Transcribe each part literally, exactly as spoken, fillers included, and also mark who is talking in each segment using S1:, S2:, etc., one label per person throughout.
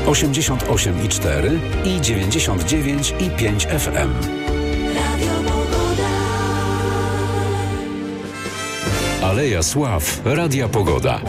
S1: osiemdziesiąt osiem i cztery i dziewięćdziesiąt dziewięć i pięć F M. Aleja Sław Radia Pogoda.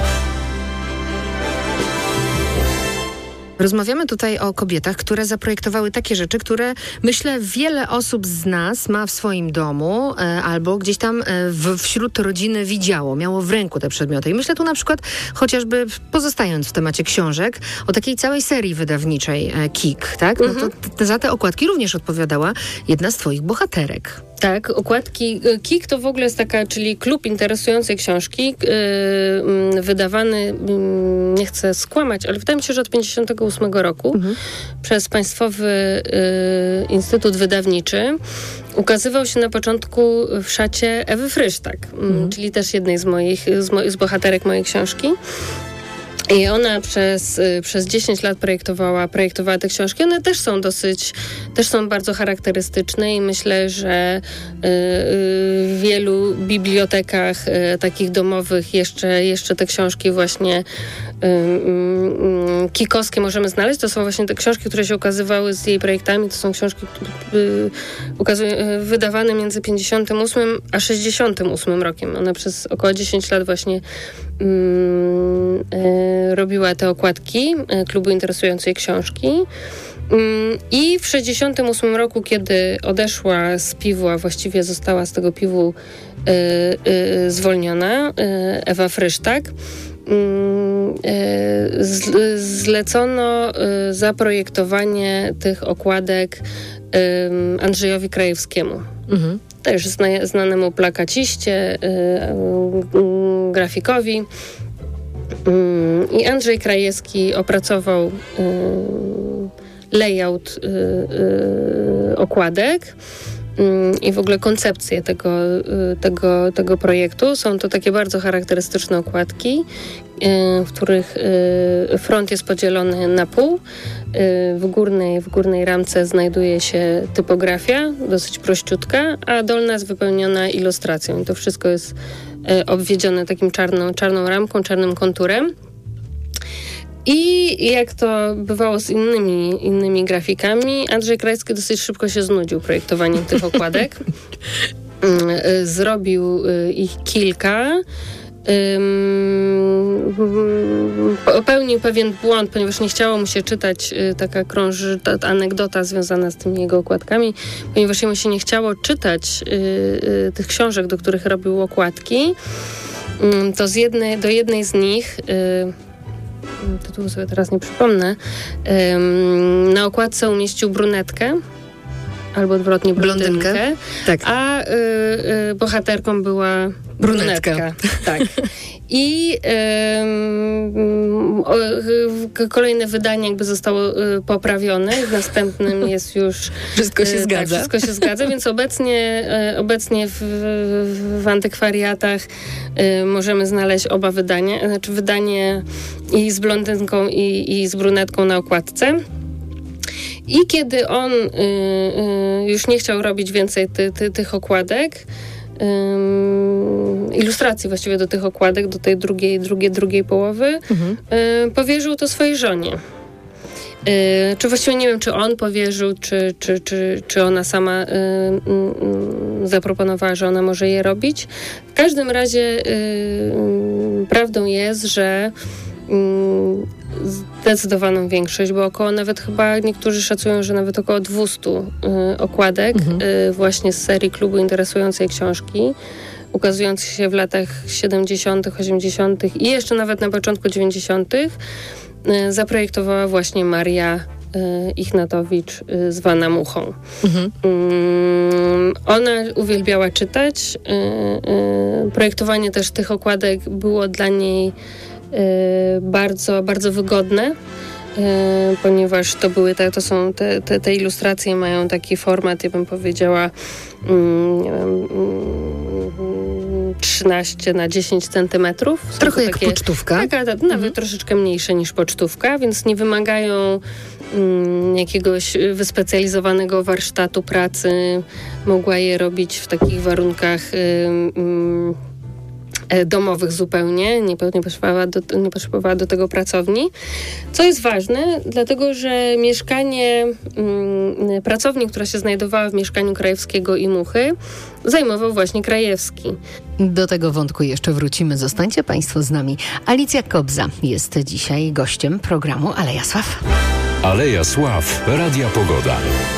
S2: Rozmawiamy tutaj o kobietach, które zaprojektowały takie rzeczy, które myślę wiele osób z nas ma w swoim domu e, albo gdzieś tam e, w, wśród rodziny widziało, miało w ręku te przedmioty. I myślę tu na przykład, chociażby pozostając w temacie książek, o takiej całej serii wydawniczej e, Kik, tak? No
S3: Mhm.
S2: to t- za te okładki również odpowiadała jedna z twoich bohaterek.
S3: Tak, okładki. Kik to w ogóle jest taka, czyli klub interesującej książki, yy, wydawany, yy, nie chcę skłamać, ale wydaje mi się, że od pięćdziesiątego ósmego roku
S2: Mhm.
S3: przez Państwowy yy, Instytut Wydawniczy. Ukazywał się na początku w szacie Ewy Frysztak,
S2: Mhm.
S3: czyli też jednej z moich, z, mo- z bohaterek mojej książki. I ona przez, y, przez dziesięć lat projektowała, projektowała te książki. One też są dosyć, też są bardzo charakterystyczne i myślę, że y, y, w wielu bibliotekach y, takich domowych jeszcze, jeszcze te książki właśnie y, y, y, kikowskie możemy znaleźć. To są właśnie te książki, które się ukazywały z jej projektami. To są książki y, ukazują, y, wydawane między pięćdziesiątym ósmym a sześćdziesiątym ósmym rokiem. Ona przez około dziesięć lat właśnie y, y, robiła te okładki y, klubu interesującej książki. Y, I w sześćdziesiątym ósmym roku, kiedy odeszła z piwu, a właściwie została z tego piwu y, y, zwolniona, y, Ewa Frysztak, y, y, z, zlecono y, zaprojektowanie tych okładek y, Andrzejowi Krajewskiemu.
S2: Mhm.
S3: Też zna, znanemu plakaciście, y, y, grafikowi. Y, I Andrzej Krajewski opracował y, layout y, y, okładek y, i w ogóle koncepcję tego, y, tego, tego projektu. Są to takie bardzo charakterystyczne okładki, y, w których y, front jest podzielony na pół. Y, w górnej, w górnej ramce znajduje się typografia, dosyć prościutka, a dolna jest wypełniona ilustracją. I to wszystko jest y, obwiedzione takim czarną, czarną ramką, czarnym konturem. I jak to bywało z innymi, innymi grafikami, Andrzej Krajewski dosyć szybko się znudził projektowaniem tych okładek. Zrobił ich kilka. Popełnił pewien błąd, ponieważ nie chciało mu się czytać, taka krąży ta, ta anegdota związana z tymi jego okładkami, ponieważ mu się nie chciało czytać tych książek, do których robił okładki, to z jednej, do jednej z nich, tytułu sobie teraz nie przypomnę, na okładce umieścił brunetkę, albo odwrotnie blondynkę,
S2: Blondynkę. Tak.
S3: a y, y, bohaterką była brunetka.
S2: Brunetka.
S3: Tak. I ym, o, y, kolejne wydanie jakby zostało y, poprawione. W następnym jest już...
S2: Wszystko się
S3: y,
S2: zgadza.
S3: Tak, wszystko się zgadza, więc obecnie, y, obecnie w, w, w antykwariatach y, możemy znaleźć oba wydania. Znaczy wydanie i z blondynką, i, i z brunetką na okładce. I kiedy on y, y, już nie chciał robić więcej ty, ty, tych okładek, y, ilustracji właściwie do tych okładek, do tej drugiej, drugiej, drugiej połowy,
S2: Mhm.
S3: y, powierzył to swojej żonie. Y, czy właściwie nie wiem, czy on powierzył, czy, czy, czy, czy ona sama y, y, y, zaproponowała, że ona może je robić. W każdym razie y, y, prawdą jest, że y, zdecydowaną większość, bo około nawet chyba niektórzy szacują, że nawet około dwieście y, okładek
S2: Mhm.
S3: y, właśnie z serii klubu interesującej książki, ukazujących się w latach siedemdziesiątych, osiemdziesiątych i jeszcze nawet na początku dziewięćdziesiątych y, zaprojektowała właśnie Maria y, Ichnatowicz, y, zwana Muchą.
S2: Mhm.
S3: Y, ona uwielbiała czytać. Y, y, projektowanie też tych okładek było dla niej Y, bardzo, bardzo wygodne, y, ponieważ to były te, to są te, te, te ilustracje mają taki format, ja bym powiedziała mm, nie wiem, mm, trzynaście na dziesięć centymetrów. Są
S2: Trochę
S3: to
S2: jak
S3: takie,
S2: pocztówka.
S3: Tak, ale nawet
S2: Mhm.
S3: troszeczkę mniejsze niż pocztówka, więc nie wymagają mm, jakiegoś wyspecjalizowanego warsztatu pracy. Mogła je robić w takich warunkach y, y, domowych zupełnie, nie, nie, potrzebowała do, nie potrzebowała do tego pracowni. Co jest ważne, dlatego że mieszkanie, mm, pracowni, która się znajdowała w mieszkaniu Krajewskiego i Muchy, zajmował właśnie Krajewski.
S2: Do tego wątku jeszcze wrócimy. Zostańcie Państwo z nami. Alicja Kobza jest dzisiaj gościem programu Aleja Sław.
S1: Aleja Sław, Radia Pogoda.